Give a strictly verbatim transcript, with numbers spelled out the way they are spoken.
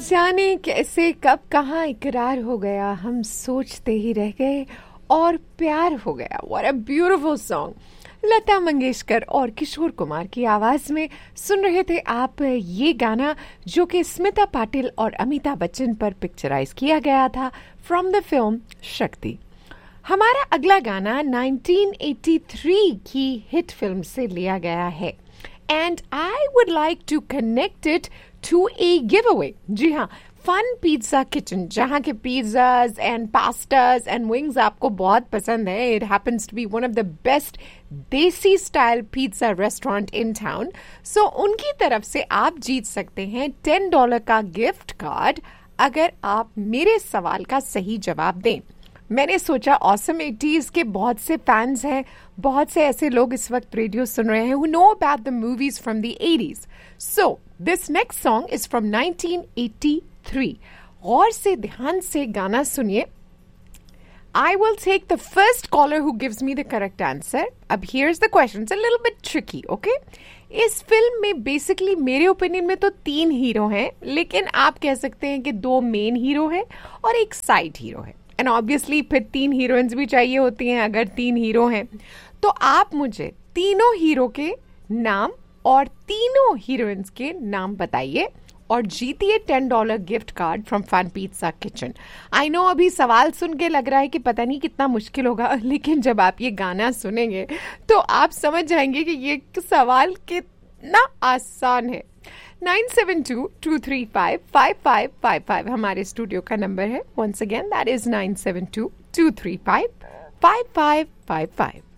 जाने कैसे कब कहाँ इकरार हो गया, हम सोचते ही रह गए और प्यार हो गया। What a beautiful song. Lata Mangeshkar और किशोर कुमार की आवाज में सुन रहे थे आप ये गाना, जो कि स्मिता पाटिल और अमिताभ बच्चन पर पिक्चराइज किया गया था फ्रॉम द फिल्म शक्ति। हमारा अगला गाना नाइनटीन एटी थ्री की हिट फिल्म से लिया गया है and I would like to connect it to A give away. जी हाँ, फन पिज्जा किचन, जहाँ के pizzas and pastas and wings आपको बहुत पसंद है। It happens to be one of the best देसी style pizza restaurant in town. सो उनकी तरफ से आप जीत सकते हैं टेन डॉलर का गिफ्ट कार्ड अगर आप मेरे सवाल का सही जवाब दें। मैंने सोचा ऑसम एटीज़ के बहुत से फैंस हैं, बहुत से ऐसे लोग इस वक्त रेडियो सुन रहे हैं who know about the movies from the eighties. So this next song is from nineteen eighty-three. गौर से ध्यान से गाना सुनिए। I will take the first caller who gives me the correct answer. अब here's the question. It's a little bit tricky, okay? इस film में basically मेरे opinion में तो तीन हीरो हैं, लेकिन आप कह सकते हैं कि दो मेन हीरो हैं और एक साइड हीरो है। एंड ऑब्वियसली फिर तीन हीरोइंस भी चाहिए होती हैं अगर तीन हीरो हैं। तो आप मुझे तीनों हीरो के नाम और तीनों हीरोइंस के नाम बताइए और जीतिए ten dollar gift card from fun pizza kitchen. I know अभी सवाल सुन के लग रहा है कि पता नहीं कितना मुश्किल होगा, लेकिन जब आप ये गाना सुनेंगे तो आप समझ जाएंगे कि ये सवाल कितना आसान है। Nine seven to to three five five five five five हमारे स्टूडियो का नंबर है। Once again that is nine seven to to three five five five five five.